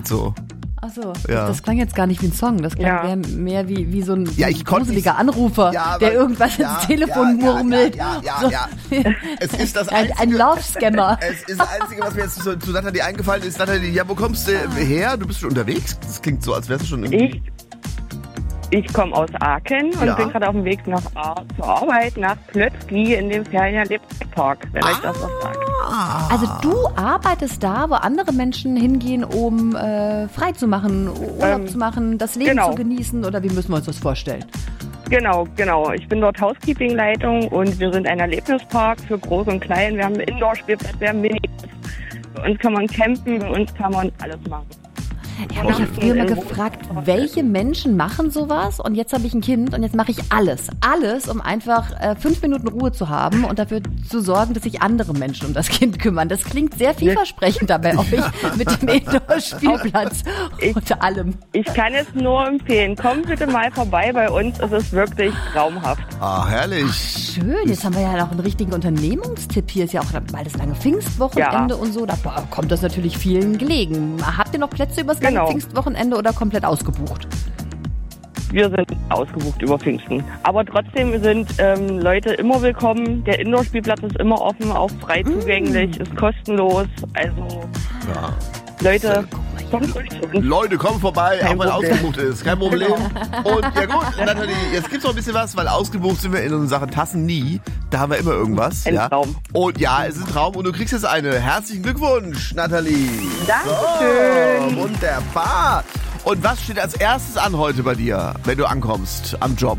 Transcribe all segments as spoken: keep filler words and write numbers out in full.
klingt so. Achso, Ja. das klang jetzt gar nicht wie ein Song, das klang Ja. mehr, mehr wie, wie so ein, Ja, so ich ein konnt gruseliger nicht- Anrufer, Ja, der weil- irgendwas ja, ins Telefon ja, ja, murmelt. Ja, ja, So. ja, ja. Es ist das Ein, Einzige... ein Love-Scammer. Es ist das Einzige, was mir jetzt zu, zu Nathalie eingefallen ist. Nathalie, ja, wo kommst du her? Du bist schon unterwegs? Das klingt so, als wärst du schon irgendwie... Ich, ich komme aus Aachen und Ja. bin gerade auf dem Weg nach Ar- zur Arbeit nach Plötzky in dem Ferienerlebnispark, wenn euch das was sagt. Also du arbeitest da, wo andere Menschen hingehen, um äh, frei zu machen, Urlaub Ähm, zu machen, das Leben genau. zu genießen, oder wie müssen wir uns das vorstellen? Genau, genau. Ich bin dort Housekeeping-Leitung und wir sind ein Erlebnispark für Groß und Klein. Wir haben einen Indoor-Spielplatz, wir haben Minis. Bei uns kann man campen, bei uns kann man alles machen. Ich habe mich ja früher mal gefragt, welche Menschen machen sowas? Und jetzt habe ich ein Kind und jetzt mache ich alles. Alles, um einfach äh, fünf Minuten Ruhe zu haben und dafür zu sorgen, dass sich andere Menschen um das Kind kümmern. Das klingt sehr vielversprechend dabei euch mit dem Indoor-Spielplatz und allem. Ich kann es nur empfehlen. Kommt bitte mal vorbei bei uns. Es ist wirklich traumhaft. Ah, herrlich. Schön, jetzt haben wir ja noch einen richtigen Unternehmungstipp. Hier ist ja auch bald das lange Pfingstwochenende Ja. und so. Da boah, kommt das natürlich vielen gelegen. Habt ihr noch Plätze übers lange Genau. Pfingstwochenende oder komplett ausgebucht? Wir sind ausgebucht über Pfingsten. Aber trotzdem sind ähm, Leute immer willkommen. Der Indoor-Spielplatz ist immer offen, auch frei zugänglich, ist kostenlos. Also Ja. Leute, kommt ruhig zu uns. Leute, komm vorbei, Kein auch wenn Problem. ausgebucht ist. Kein Problem. Und ja gut, Nathalie, jetzt gibt's noch ein bisschen was, weil ausgebucht sind wir in unseren Sachen Tassen nie. Da haben wir immer irgendwas. Ein ja. Traum. Und ja, es ist ein Traum und du kriegst jetzt eine. Herzlichen Glückwunsch, Nathalie. Dankeschön. So, wunderbar. Und was steht als erstes an heute bei dir, wenn du ankommst am Job?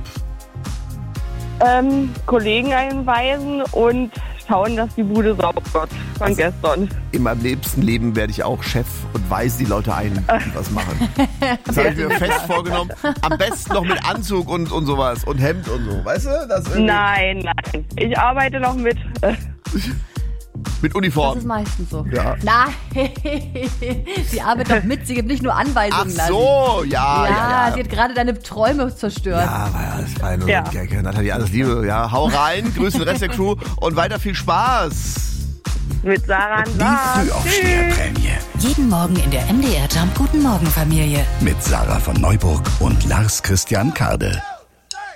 Ähm, Kollegen einweisen und schauen, dass die Bude sauber wird von Also- gestern. In meinem liebsten Leben werde ich auch Chef und weise die Leute ein, die was machen. Das habe ich mir fest vorgenommen. Am besten noch mit Anzug und, und sowas und Hemd und so. Weißt du? Das irgendwie Nein, nein. Ich arbeite noch mit. Äh, mit Das Uniform. ist meistens so. Ja. Nein, sie arbeitet doch mit, sie gibt nicht nur Ach Anweisungen. Nasi. so, ja, Ja, ja, sie ja. hat gerade deine Träume zerstört. Ja, war ja, das war ja nur Ja. ein Gag. Nathalie, alles Liebe. Ja, hau rein, grüße den Rest der Crew und weiter viel Spaß. mit Sarah und Die Lars. Frühaufsteherprämie. Jeden Morgen in der M D R Jump Guten Morgen Familie. Mit Sarah von Neuburg und Lars Christian Kade.